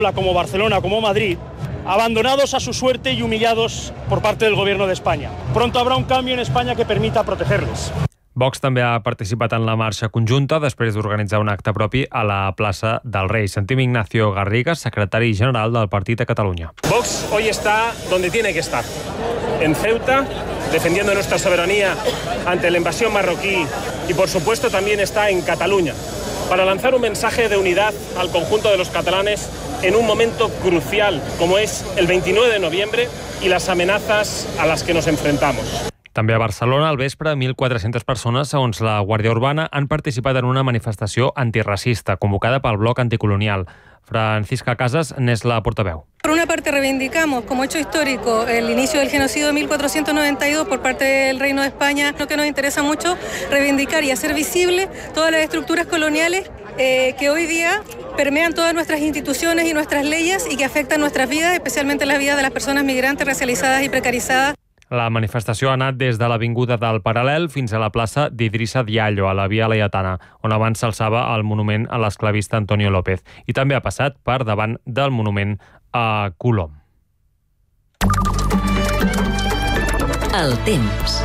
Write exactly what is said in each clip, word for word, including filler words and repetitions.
como Barcelona, como Madrid, abandonados a su suerte y humillados por parte del Gobierno de España. Pronto habrá un cambio en España que permita protegerles. Vox també ha participat en la marxa conjunta després d'organitzar un acte propi a la plaça del Rei. Sentim Ignacio Garriga, secretari general del partit a Catalunya. Vox hoy está donde tiene que estar, en Ceuta, defendiendo nuestra soberanía ante la invasión marroquí y, por supuesto, también está en Cataluña, para lanzar un mensaje de unidad al conjunto de los catalanes en un momento crucial, como es el veintinueve de noviembre y las amenazas a las que nos enfrentamos. També a Barcelona, al vespre, mil quatre-centes persones, segons la Guàrdia Urbana, han participat en una manifestació antirracista convocada pel Bloc Anticolonial. Francisca Casas n'és la portaveu. Por una parte reivindicamos como hecho histórico el inicio del genocidio de mil cuatrocientos noventa y dos por parte del Reino de España. Lo que nos interesa mucho reivindicar y hacer visible todas las estructuras coloniales eh, que hoy día permean todas nuestras instituciones y nuestras leyes y que afectan nuestras vidas, especialmente las vidas de las personas migrantes racializadas y precarizadas. La manifestació ha anat des de l'Avinguda del Paral·lel fins a la plaça d'Idrissa Diallo, a la Via Laietana, on abans s'alçava el monument a l'esclavista Antonio López, i també ha passat per davant del monument a Colom. El temps.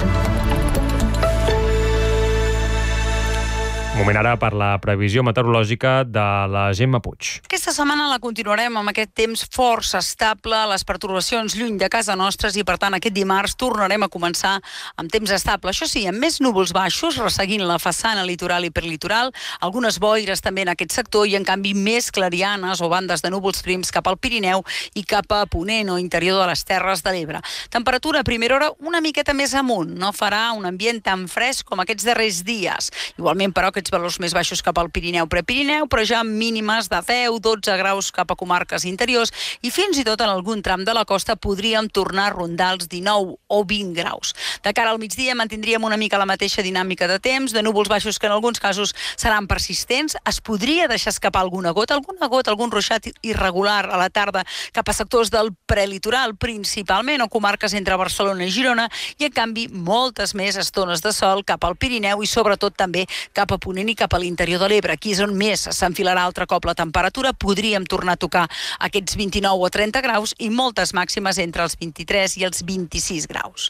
Moment ara per la previsió meteorològica de la Gemma Puig. Aquesta setmana la continuarem amb aquest temps força estable, les pertorbacions lluny de casa nostres i, per tant, aquest dimarts tornarem a començar amb temps estable. Això sí, amb més núvols baixos, resseguint la façana litoral i perlitoral, algunes boires també en aquest sector i, en canvi, més clarianes o bandes de núvols prims cap al Pirineu i cap a Ponent o interior de les Terres de l'Ebre. Temperatura a primera hora una miqueta més amunt, no farà un ambient tan fresc com aquests darrers dies. Igualment, però, aquests valors més baixos cap al Pirineu Prepirineu, però ja mínimes de deu a dotze graus cap a comarques interiors i fins i tot en algun tram de la costa podríem tornar a rondar els dinou o vint graus. De cara al migdia mantindríem una mica la mateixa dinàmica de temps, de núvols baixos que en alguns casos seran persistents, es podria deixar escapar alguna gota, alguna gota, algun ruixat irregular a la tarda cap a sectors del prelitoral, principalment, o comarques entre Barcelona i Girona, i en canvi moltes més estones de sol cap al Pirineu i sobretot també cap a Ponent i cap a l'interior de l'Ebre. Aquí és on més s'enfilarà altre cop la temperatura. Podríem tornar a tocar aquests vint-i-nou o trenta graus i moltes màximes entre els vint-i-tres i els vint-i-sis graus.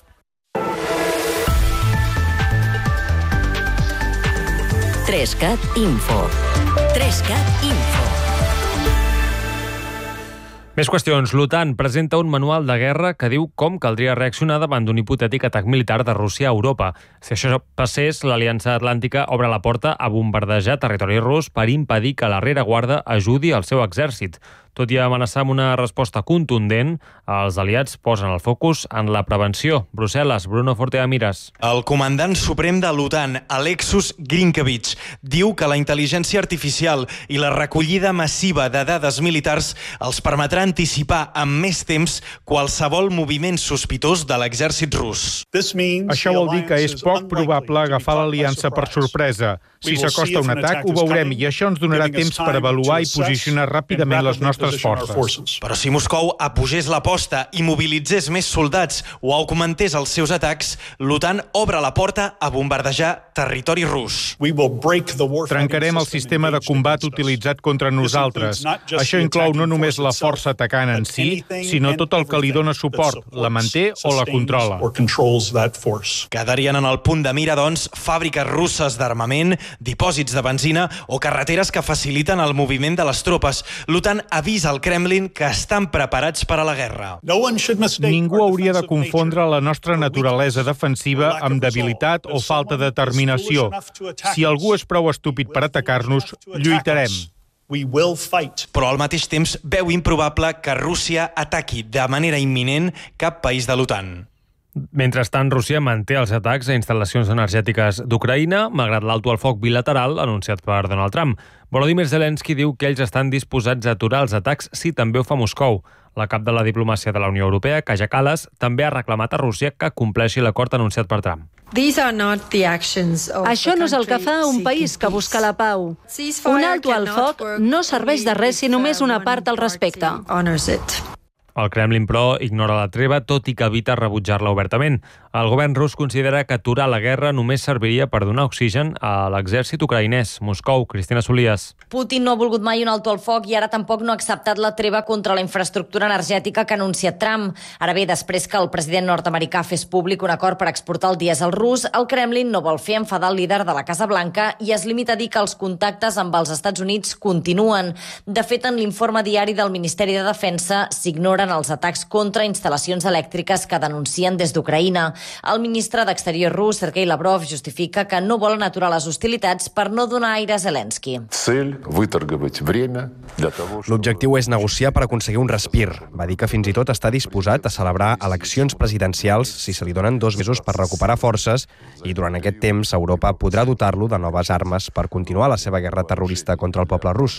Trescat Info. Trescat Info. Més qüestions. L'OTAN presenta un manual de guerra que diu com caldria reaccionar davant d'un hipotètic atac militar de Rússia a Europa. Si això passés, l'Aliança Atlàntica obre la porta a bombardejar territori rus per impedir que la rereguarda ajudi al seu exèrcit. Tot i amenaçar amb una resposta contundent, els aliats posen el focus en la prevenció. Brussel·les, Bruno Fortea Miras. El comandant suprem de l'OTAN, Alexus Grinkevich, diu que la intel·ligència artificial i la recollida massiva de dades militars els permetrà anticipar amb més temps qualsevol moviment sospitós de l'exèrcit rus. Això vol dir que és poc probable agafar l'aliança per sorpresa. Si s'acosta un atac, ho veurem i això ens donarà temps per avaluar i posicionar ràpidament les nostres forces. Però si Moscou apugés l'aposta i mobilitzés més soldats o augmentés els seus atacs, l'OTAN obre la porta a bombardejar territori rus. Trencarem el sistema de combat utilitzat contra nosaltres. Això inclou no només la força atacant en si, sinó tot el que li dona suport, la manté o la controla. Quedarien en el punt de mira, doncs, fàbriques russes d'armament, dipòsits de benzina o carreteres que faciliten el moviment de les tropes. L'OTAN avisa al Kremlin que estan preparats per a la guerra. Ningú hauria de confondre la nostra naturalesa defensiva amb debilitat o falta de determinació. Si algú és prou estúpid per atacar-nos, lluitarem. Però al mateix temps veu improbable que Rússia ataqui de manera imminent cap país de l'OTAN. Mentrestant, Rússia manté els atacs a instal·lacions energètiques d'Ucraïna, malgrat l'alto al foc bilateral anunciat per Donald Trump. Volodymyr Zelensky diu que ells estan disposats a aturar els atacs si també ho fa Moscou. La cap de la diplomàcia de la Unió Europea, Kaja Kallas, també ha reclamat a Rússia que compleixi l'acord anunciat per Trump. Això no és el que fa un país que busca la pau. Un alto al foc no serveix de res si només una part el respecta. El Kremlin, però, ignora la treva, tot i que evita rebutjar-la obertament. El govern rus considera que aturar la guerra només serviria per donar oxigen a l'exèrcit ucraïnès. Moscou, Cristina Solias. Putin no ha volgut mai un alto al foc i ara tampoc no ha acceptat la treva contra la infraestructura energètica que ha anunciat Trump. Ara bé, després que el president nord-americà fes públic un acord per exportar el dièsel rus, el Kremlin no vol fer enfadar el líder de la Casa Blanca i es limita a dir que els contactes amb els Estats Units continuen. De fet, en l'informe diari del Ministeri de Defensa s'ignoren els atacs contra instal·lacions elèctriques que denuncien des d'Ucraïna. El ministre d'Exterior rus, Sergei Lavrov, justifica que no volen aturar les hostilitats per no donar aire a Zelensky. L'objectiu és negociar per aconseguir un respir. Va dir que fins i tot està disposat a celebrar eleccions presidencials si se li donen dos mesos per recuperar forces i durant aquest temps Europa podrà dotar-lo de noves armes per continuar la seva guerra terrorista contra el poble rus.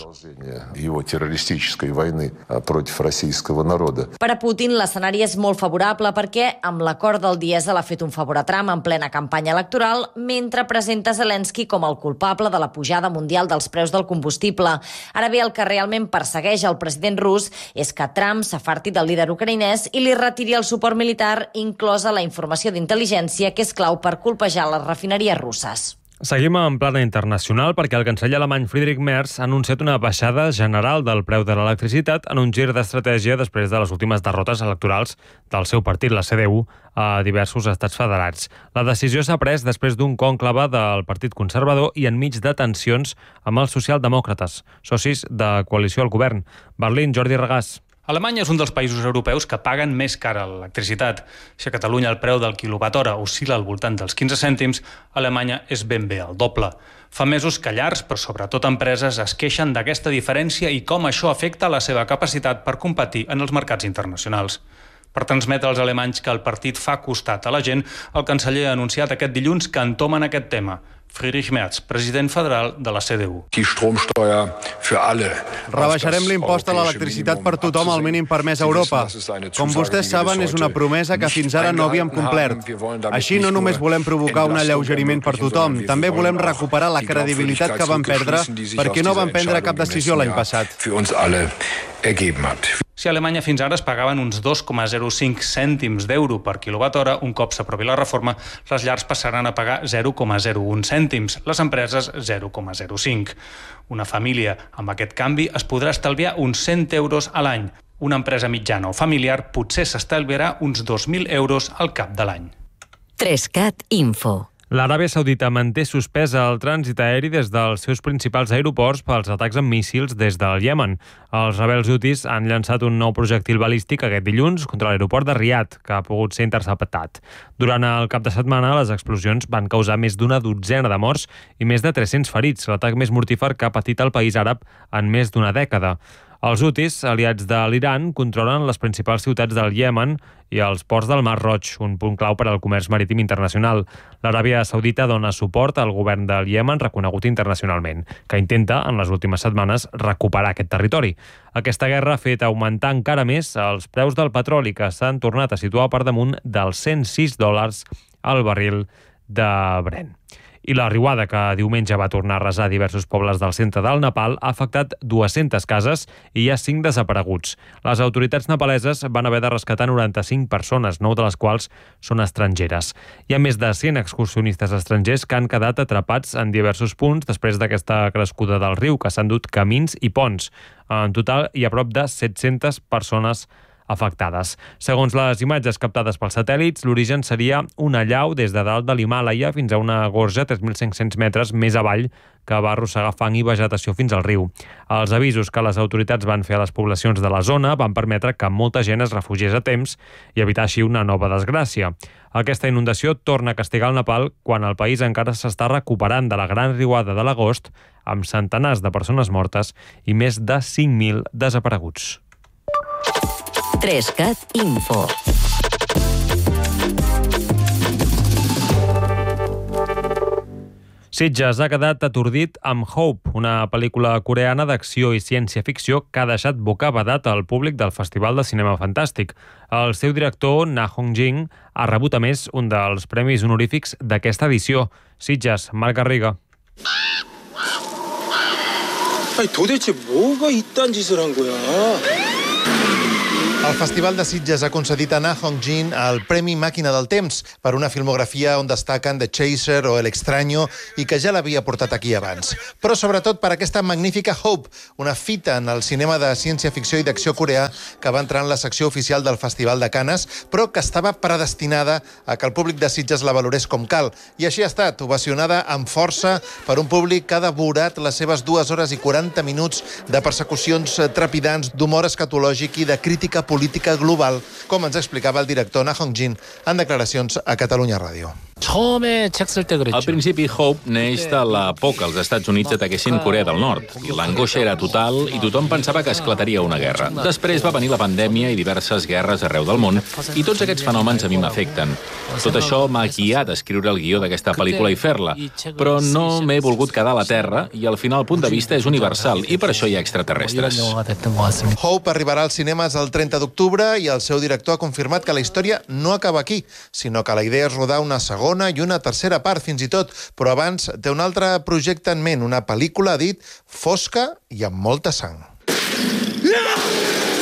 Per a Putin, l'escenari és molt favorable perquè, amb l'acord del dièsel, ha fet un favor a Trump en plena campanya electoral, mentre presenta Zelensky com el culpable de la pujada mundial dels preus del combustible. Ara bé, el que realment persegueix el president rus és que Trump s'afarti del líder ucraïnès i li retiri el suport militar, inclosa la informació d'intel·ligència, que és clau per colpejar les refineries russes. Seguim en plana internacional perquè el canceller alemany Friedrich Merz ha anunciat una baixada general del preu de l'electricitat en un gir d'estratègia després de les últimes derrotes electorals del seu partit, la C D U, a diversos estats federats. La decisió s'ha pres després d'un conclave del Partit Conservador i enmig de tensions amb els socialdemòcrates, socis de coalició al govern. Berlín, Jordi Regàs. Alemanya és un dels països europeus que paguen més cara l'electricitat. Si a Catalunya el preu del quilowatt hora oscil·la al voltant dels quinze cèntims, a Alemanya és ben bé el doble. Fa mesos que llars, però sobretot empreses, es queixen d'aquesta diferència i com això afecta la seva capacitat per competir en els mercats internacionals. Per transmetre als alemanys que el partit fa costat a la gent, el canceller ha anunciat aquest dilluns que entomen aquest tema. Friedrich Merz, president federal de la C D U. Rebaixarem l'impost a l'electricitat per tothom al mínim permès a Europa. Com vostès saben, és una promesa que fins ara no havíem complert. Així no només volem provocar un alleugeriment per tothom, també volem recuperar la credibilitat que vam perdre perquè no vam prendre cap decisió l'any passat. Si a Alemanya fins ara es pagaven uns dos coma zero cinc cèntims d'euro per quilowatt hora, un cop s'aprovi la reforma, les llars passaran a pagar zero coma zero un cèntims, les empreses zero coma zero cinc. Una família amb aquest canvi es podrà estalviar uns cent euros a l'any. Una empresa mitjana o familiar potser s'estalviarà uns dos mil euros al cap de l'any. Trescat Info. L'Aràbia Saudita manté suspesa el trànsit aeri des dels seus principals aeroports pels atacs amb míssils des del Iemen. Els rebels hutis han llançat un nou projectil balístic aquest dilluns contra l'aeroport de Riad, que ha pogut ser interceptat. Durant el cap de setmana, les explosions van causar més d'una dotzena de morts i més de tres-cents ferits, l'atac més mortífer que ha patit el país àrab en més d'una dècada. Els hutis, aliats de l'Iran, controlen les principals ciutats del Iemen i els ports del Mar Roig, un punt clau per al comerç marítim internacional. L'Aràbia Saudita dona suport al govern del Iemen reconegut internacionalment, que intenta, en les últimes setmanes, recuperar aquest territori. Aquesta guerra ha fet augmentar encara més els preus del petroli, que s'han tornat a situar per damunt dels cent sis dòlars al barril de Brent. I la riuada que diumenge va tornar a arrasar diversos pobles del centre del Nepal ha afectat dues-centes cases i hi ha cinc desapareguts. Les autoritats nepaleses van haver de rescatar noranta-cinc persones, nou de les quals són estrangeres. Hi ha més de cent excursionistes estrangers que han quedat atrapats en diversos punts després d'aquesta crescuda del riu, que s'han dut camins i ponts. En total hi ha prop de set-centes persones afectades. Segons les imatges captades pels satèl·lits, l'origen seria una allau des de dalt de l'Himàlaia fins a una gorja tres mil cinc-cents metres més avall que va arrossegar fang i vegetació fins al riu. Els avisos que les autoritats van fer a les poblacions de la zona van permetre que molta gent es refugiés a temps i evitar així una nova desgràcia. Aquesta inundació torna a castigar el Nepal quan el país encara s'està recuperant de la gran riuada de l'agost, amb centenars de persones mortes i més de cinc mil desapareguts. Trescat Info. Sitges ha quedat atordit amb Hope, una pel·lícula coreana d'acció i ciència-ficció que ha deixat bocabadat al públic del Festival de Cinema Fantàstic. El seu director, Na Hong-jin, ha rebut a més un dels premis honorífics d'aquesta edició. Sitges, Marc Garriga. 아니 도대체 뭐가 이딴 짓을 한 거야? El Festival de Sitges ha concedit a Na Hong-jin el Premi Màquina del Temps per una filmografia on destaquen The Chaser o El Extraño i que ja l'havia portat aquí abans. Però sobretot per aquesta magnífica Hope, una fita en el cinema de ciència-ficció i d'acció coreà que va entrar en la secció oficial del Festival de Canes, però que estava predestinada a que el públic de Sitges la valorés com cal. I així ha estat, ovacionada amb força per un públic que ha devorat les seves dues hores i quaranta minuts de persecucions trepidants, d'humor escatològic i de crítica política global, com ens explicava el director Na Hong-jin en declaracions a Catalunya Ràdio. Al principi, Hope neix de la por que els Estats Units ataquessin Corea del Nord. L'angoixa era total i tothom pensava que esclataria una guerra. Després va venir la pandèmia i diverses guerres arreu del món, i tots aquests fenòmens a mi m'afecten. Tot això m'ha guiat a escriure el guió d'aquesta pel·lícula i fer-la, però no m'he volgut quedar a la Terra i al final el punt de vista és universal i per això hi ha extraterrestres. Hope arribarà als cinemes el trenta d'octubre i el seu director ha confirmat que la història no acaba aquí, sinó que la idea és rodar una segona i una tercera part, fins i tot, però abans té un altre projecte en ment, una pel·lícula, ha dit, fosca i amb molta sang.